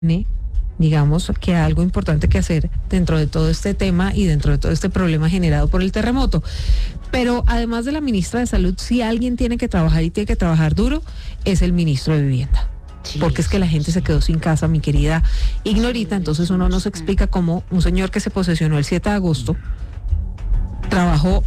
digamos que algo importante que hacer dentro de todo este tema y dentro de todo este problema generado por el terremoto. Pero además de la ministra de Salud, si alguien tiene que trabajar y tiene que trabajar duro, es el ministro de Vivienda. Sí, porque es que la gente se quedó sin casa, mi querida Ignorita. Entonces uno no se explica cómo un señor que se posesionó el 7 de agosto trabajó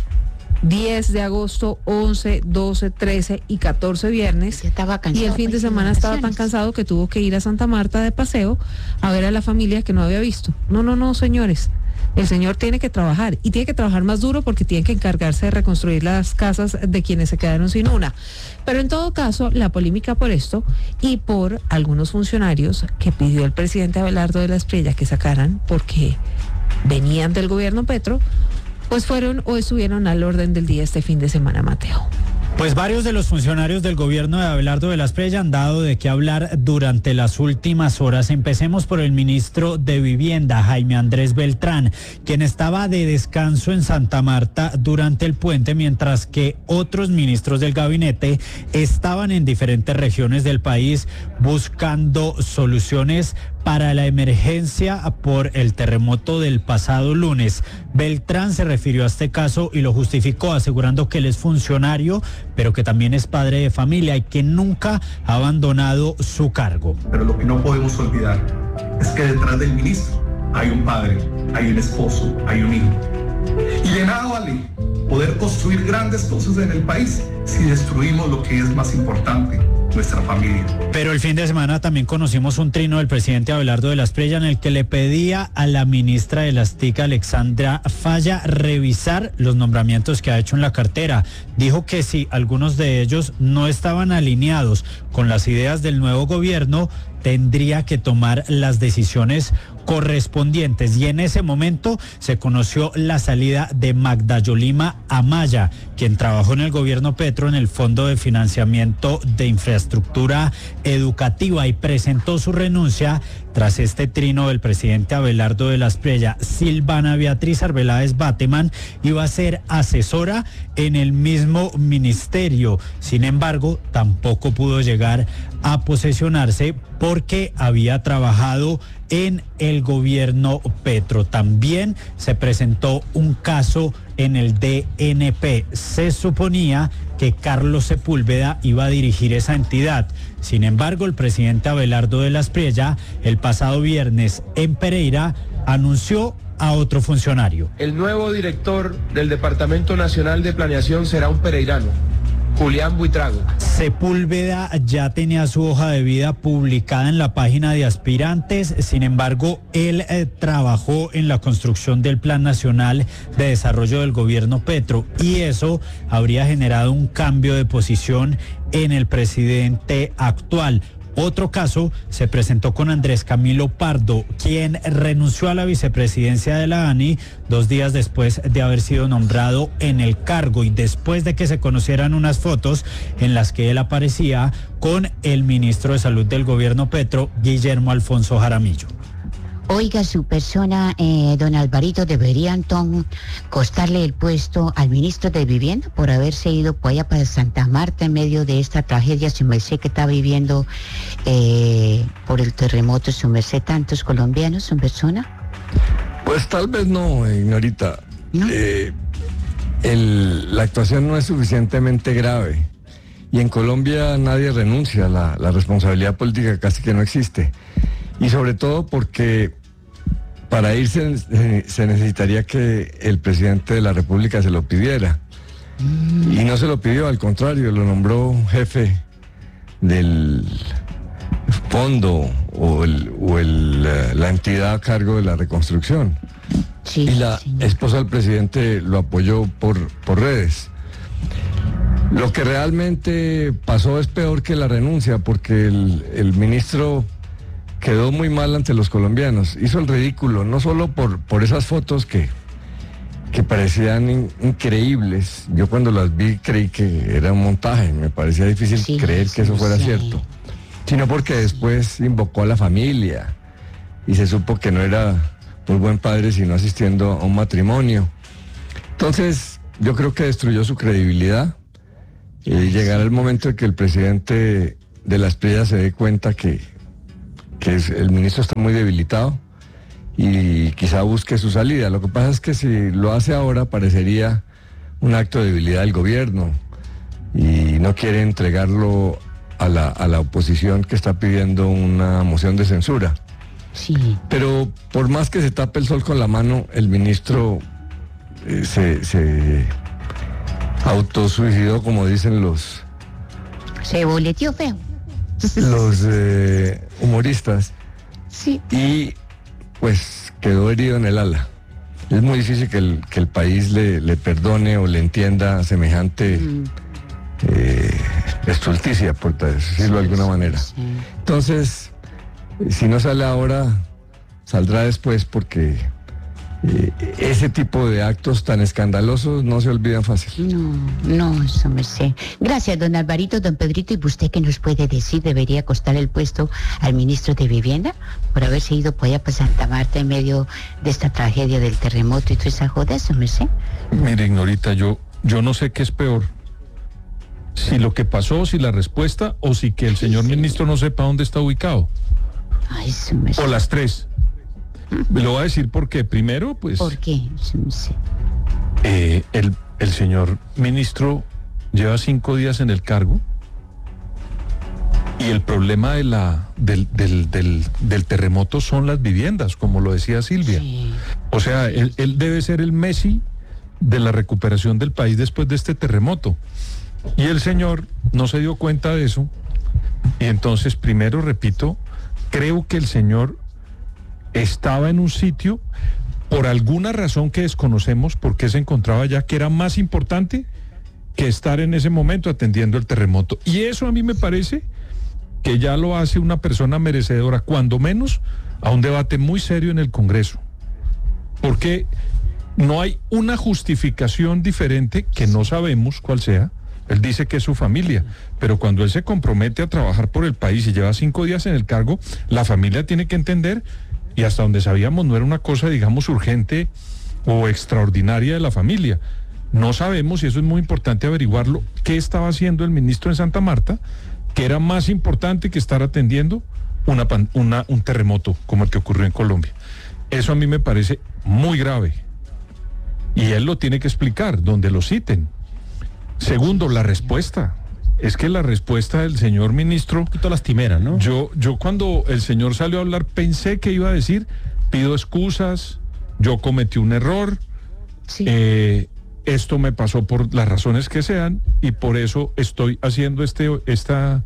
10 de agosto, 11, 12, 13 y 14 viernes. Y el fin de semana estaba tan cansado que tuvo que ir a Santa Marta de paseo a ver a la familia que no había visto. No, señores. El señor tiene que trabajar y tiene que trabajar más duro porque tiene que encargarse de reconstruir las casas de quienes se quedaron sin una. Pero en todo caso, la polémica por esto y por algunos funcionarios que pidió el presidente Abelardo de la Espriella que sacaran porque venían del gobierno Petro, pues fueron o estuvieron al orden del día este fin de semana, Mateo. Pues varios de los funcionarios del gobierno de Abelardo de la Espriella han dado de qué hablar durante las últimas horas. Empecemos por el ministro de Vivienda, Jaime Andrés Beltrán, quien estaba de descanso en Santa Marta durante el puente, mientras que otros ministros del gabinete estaban en diferentes regiones del país buscando soluciones para la emergencia por el terremoto del pasado lunes. Beltrán se refirió a este caso y lo justificó asegurando que él es funcionario, pero que también es padre de familia y que nunca ha abandonado su cargo. Pero lo que no podemos olvidar es que detrás del ministro hay un padre, hay un esposo, hay un hijo. Y de nada vale poder construir grandes cosas en el país si destruimos lo que es más importante, nuestra familia. Pero el fin de semana también conocimos un trino del presidente Abelardo de la Espriella en el que le pedía a la ministra de las TIC, Alexandra Falla, revisar los nombramientos que ha hecho en la cartera. Dijo que si algunos de ellos no estaban alineados con las ideas del nuevo gobierno, tendría que tomar las decisiones correspondientes. Y en ese momento se conoció la salida de Magda Yolima Amaya, quien trabajó en el gobierno Petro en el Fondo de Financiamiento de Infraestructura Educativa y presentó su renuncia tras este trino del presidente Abelardo de la Espriella. Silvana Beatriz Arbeláez Bateman iba a ser asesora en el mismo ministerio. Sin embargo, tampoco pudo llegar a posesionarse porque había trabajado en el gobierno Petro. También se presentó un caso en el DNP. Se suponía que Carlos Sepúlveda iba a dirigir esa entidad. Sin embargo, el presidente Abelardo de la Espriella, el pasado viernes en Pereira, anunció a otro funcionario. El nuevo director del Departamento Nacional de Planeación será un pereirano, Julián Buitrago. Sepúlveda ya tenía su hoja de vida publicada en la página de aspirantes. Sin embargo, él trabajó en la construcción del Plan Nacional de Desarrollo del Gobierno Petro y eso habría generado un cambio de posición en el presidente actual. Otro caso se presentó con Andrés Camilo Pardo, quien renunció a la vicepresidencia de la ANI 2 días después de haber sido nombrado en el cargo y después de que se conocieran unas fotos en las que él aparecía con el ministro de Salud del gobierno Petro, Guillermo Alfonso Jaramillo. Oiga, su persona, don Alvarito, debería entonces costarle el puesto al ministro de Vivienda por haberse ido por allá para Santa Marta en medio de esta tragedia, su merced, que está viviendo por el terremoto, su merced, tantos colombianos, su persona. Pues tal vez no, Ignorita. ¿No? La actuación no es suficientemente grave y en Colombia nadie renuncia, la responsabilidad política casi que no existe. Y sobre todo porque para irse se necesitaría que el presidente de la República se lo pidiera. Y no se lo pidió, al contrario, lo nombró jefe del fondo o la entidad a cargo de la reconstrucción. Sí, y la esposa del presidente lo apoyó por redes. Lo que realmente pasó es peor que la renuncia, porque el ministro quedó muy mal ante los colombianos, hizo el ridículo, no solo por esas fotos que parecían increíbles. Yo cuando las vi creí que era un montaje, me parecía difícil creer que eso fuera cierto, sino porque después invocó a la familia y se supo que no era muy buen padre sino asistiendo a un matrimonio. Entonces yo creo que destruyó su credibilidad y llegará el momento de que el presidente de la Espriella se dé cuenta que el ministro está muy debilitado y quizá busque su salida. Lo que pasa es que si lo hace ahora parecería un acto de debilidad del gobierno y no quiere entregarlo a la oposición que está pidiendo una moción de censura. Sí. Pero por más que se tape el sol con la mano, el ministro se autosuicidó, como dicen los boleteó feo. Los humoristas. Sí. Y pues quedó herido en el ala. Es muy difícil que el país le perdone o le entienda semejante estulticia, por decirlo de alguna manera. Sí. Entonces, si no sale ahora, saldrá después, porque ese tipo de actos tan escandalosos no se olvidan fácil. No, eso me sé. Gracias, don Alvarito, don Pedrito. ¿Y usted qué nos puede decir? ¿Debería costar el puesto al ministro de Vivienda por haberse ido por allá para Santa Marta en medio de esta tragedia del terremoto y toda esa joda? Eso me sé. Mire, Ignorita, yo no sé qué es peor. Si lo que pasó, si la respuesta, o si que el señor ministro no sepa dónde está ubicado. Ay, eso me sé. O las tres. Me lo voy a decir porque primero, pues... ¿Por qué? Eso me sé. El señor ministro lleva 5 días en el cargo y el problema del terremoto son las viviendas, como lo decía Silvia. Sí. O sea, él debe ser el Messi de la recuperación del país después de este terremoto. Y el señor no se dio cuenta de eso. Y entonces, primero, repito, creo que el señor estaba en un sitio por alguna razón que desconocemos, porque se encontraba allá, que era más importante que estar en ese momento atendiendo el terremoto. Y eso a mí me parece que ya lo hace una persona merecedora, cuando menos, a un debate muy serio en el Congreso. Porque no hay una justificación diferente, que no sabemos cuál sea. Él dice que es su familia, pero cuando él se compromete a trabajar por el país y lleva 5 días en el cargo, la familia tiene que entender, y hasta donde sabíamos no era una cosa, digamos, urgente o extraordinaria de la familia. No sabemos, y eso es muy importante averiguarlo, qué estaba haciendo el ministro en Santa Marta, que era más importante que estar atendiendo un terremoto como el que ocurrió en Colombia. Eso a mí me parece muy grave. Y él lo tiene que explicar, donde lo citen. Segundo, la respuesta. Es que la respuesta del señor ministro... Un poquito lastimera, ¿no? Yo cuando el señor salió a hablar pensé que iba a decir, pido excusas, yo cometí un error, Sí. Esto me pasó por las razones que sean y por eso estoy haciendo esta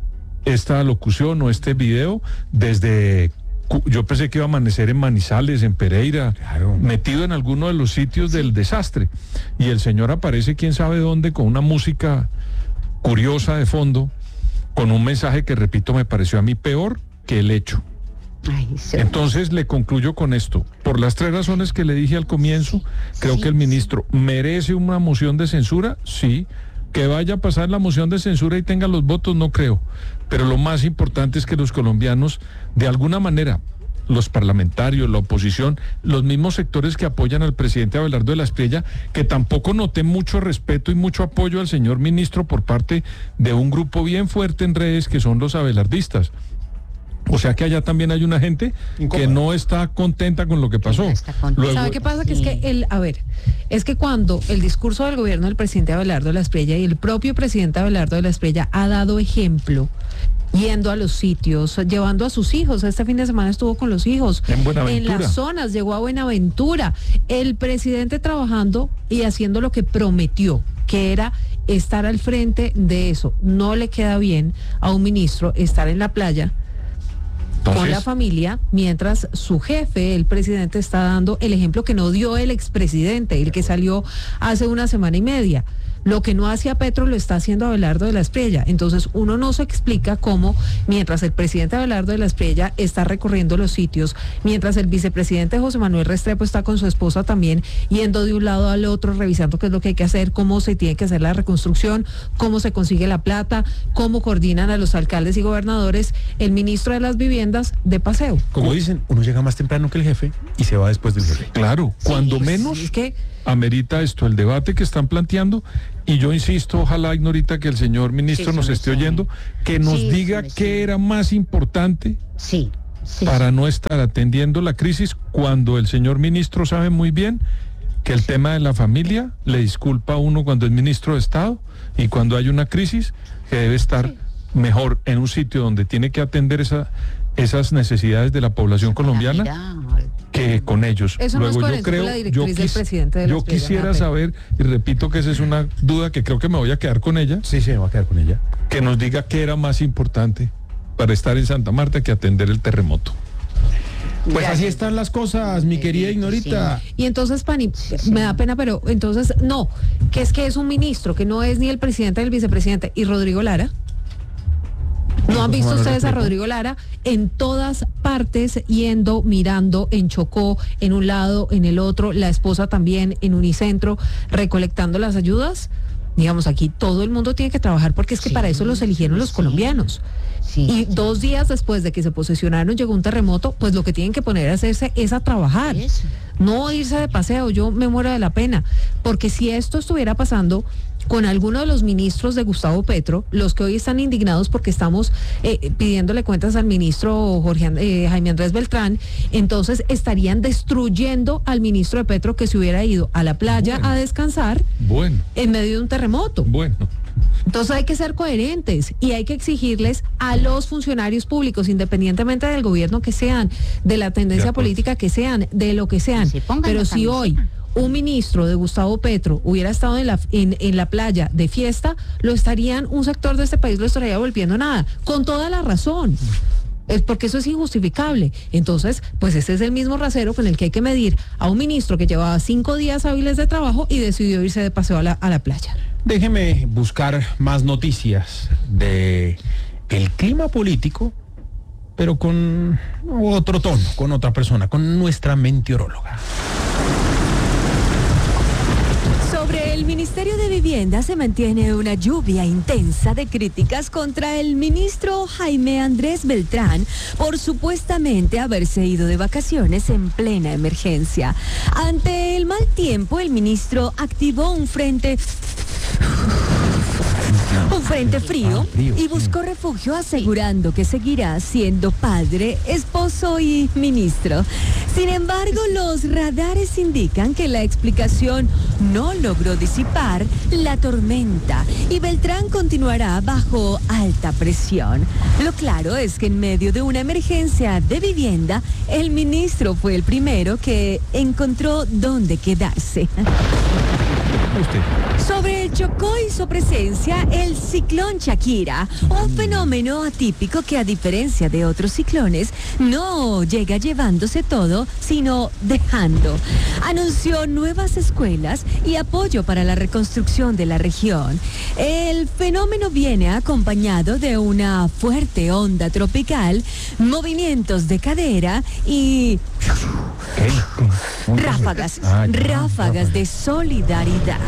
locución o este video desde... Yo pensé que iba a amanecer en Manizales, en Pereira, Claro. metido en alguno de los sitios del desastre. Y el señor aparece quién sabe dónde con una música curiosa de fondo, con un mensaje que, repito, me pareció a mí peor que el hecho. Ay, eso. Entonces le concluyo con esto. Por las 3 razones que le dije al comienzo, creo sí, que el ministro merece una moción de censura, sí. Que vaya a pasar la moción de censura y tenga los votos, no creo. Pero lo más importante es que los colombianos, de alguna manera, los parlamentarios, la oposición, los mismos sectores que apoyan al presidente Abelardo de la Espriella, que tampoco noté mucho respeto y mucho apoyo al señor ministro por parte de un grupo bien fuerte en redes que son los abelardistas. O sea que allá también hay una gente que no está contenta con lo que pasó. No está contenta. Luego, ¿Sabe qué pasa? Que es que es que cuando el discurso del gobierno del presidente Abelardo de la Espriella y el propio presidente Abelardo de la Espriella ha dado ejemplo, yendo a los sitios, llevando a sus hijos. Este fin de semana estuvo con los hijos. En Buenaventura. En las zonas, llegó a Buenaventura. El presidente trabajando y haciendo lo que prometió, que era estar al frente de eso. No le queda bien a un ministro estar en la playa con la familia, mientras su jefe, el presidente, está dando el ejemplo que no dio el expresidente, el que salió hace una semana y media. Lo que no hacía Petro lo está haciendo Abelardo de la Espriella. Entonces uno no se explica cómo, mientras el presidente Abelardo de la Espriella está recorriendo los sitios, mientras el vicepresidente José Manuel Restrepo está con su esposa también yendo de un lado al otro, revisando qué es lo que hay que hacer, cómo se tiene que hacer la reconstrucción, cómo se consigue la plata, cómo coordinan a los alcaldes y gobernadores, el ministro de las viviendas de paseo. Como dicen, uno llega más temprano que el jefe y se va después del jefe. claro, cuando menos Es que amerita esto, el debate que están planteando, y yo insisto, ojalá, Ignorita, que el señor ministro Sí, nos se me esté sabe. oyendo, que nos Sí, diga se me qué sabe. era más importante Sí. para no estar atendiendo la crisis cuando el señor ministro sabe muy bien que el tema de la familia le disculpa a uno cuando es ministro de Estado y cuando hay una crisis que debe estar mejor en un sitio donde tiene que atender esas necesidades de la población colombiana que con ellos. Eso Luego no es yo creo, yo quisiera saber, y repito que esa es una duda que creo que me voy a quedar con ella. Sí, me va a quedar con ella. Que nos diga qué era más importante para estar en Santa Marta que atender el terremoto. Pues así están las cosas, mi querida Ignorita. Y entonces, Pani, me da pena, pero entonces, no, que es un ministro, que no es ni el presidente ni el vicepresidente. ¿Y Rodrigo Lara? ¿No han visto ustedes a Rodrigo Lara en todas partes yendo, mirando, en Chocó, en un lado, en el otro, la esposa también en Unicentro, recolectando las ayudas? Digamos, aquí todo el mundo tiene que trabajar porque es que para eso los eligieron los colombianos. Y 2 días después de que se posesionaron llegó un terremoto, pues lo que tienen que poner a hacerse es a trabajar, no irse de paseo. Yo me muero de la pena, porque si esto estuviera pasando con alguno de los ministros de Gustavo Petro, los que hoy están indignados porque estamos pidiéndole cuentas al ministro Jaime Andrés Beltrán, entonces estarían destruyendo al ministro de Petro que se hubiera ido a la playa a descansar en medio de un terremoto. Entonces hay que ser coherentes y hay que exigirles a los funcionarios públicos, independientemente del gobierno que sean, de la tendencia política que sean, de lo que sean. Pero si hoy un ministro de Gustavo Petro hubiera estado en la playa de fiesta, un sector de este país lo estaría volviendo nada, con toda la razón. Es porque eso es injustificable. Entonces, pues ese es el mismo rasero con el que hay que medir a un ministro que llevaba 5 días hábiles de trabajo y decidió irse de paseo a la playa. Déjeme buscar más noticias de el clima político, pero con otro tono, con otra persona, con nuestra meteoróloga. Sobre el Ministerio de Vivienda se mantiene una lluvia intensa de críticas contra el ministro Jaime Andrés Beltrán por supuestamente haberse ido de vacaciones en plena emergencia. Ante el mal tiempo, el ministro activó un frente frío y buscó refugio asegurando que seguirá siendo padre, esposo y ministro. Sin embargo, los radares indican que la explicación no logró disipar la tormenta y Beltrán continuará bajo alta presión. Lo claro es que en medio de una emergencia de vivienda, el ministro fue el primero que encontró dónde quedarse. Sobre el Chocó y su presencia, el ciclón Shakira, un fenómeno atípico que a diferencia de otros ciclones, no llega llevándose todo, sino dejando. Anunció nuevas escuelas y apoyo para la reconstrucción de la región. El fenómeno viene acompañado de una fuerte onda tropical, movimientos de cadera y ráfagas de solidaridad.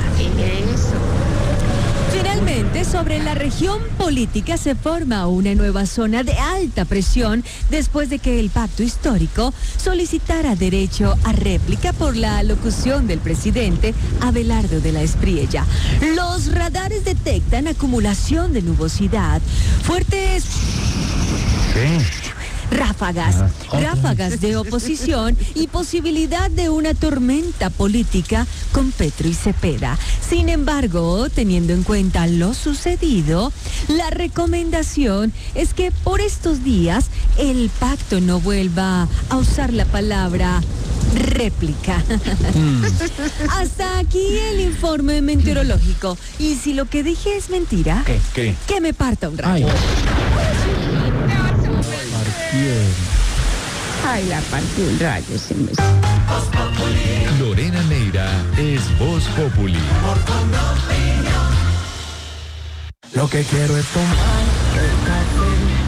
Finalmente, sobre la región política se forma una nueva zona de alta presión después de que el pacto histórico solicitara derecho a réplica por la alocución del presidente Abelardo de la Espriella. Los radares detectan acumulación de nubosidad, fuertes ráfagas de oposición y posibilidad de una tormenta política con Petro y Cepeda. Sin embargo, teniendo en cuenta lo sucedido, la recomendación es que por estos días el pacto no vuelva a usar la palabra réplica. Hasta aquí el informe meteorológico. Y si lo que dije es mentira, ¿Qué? que me parta un rayo. Ay, la partí un rayo. Lorena Neira es Voz Populi. Lo que quiero es tomar el café